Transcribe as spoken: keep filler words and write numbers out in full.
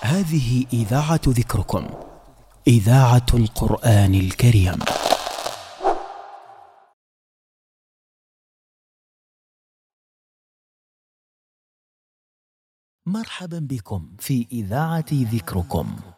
هذه إذاعة ذكركم، إذاعة القرآن الكريم. مرحبا بكم في إذاعة ذكركم.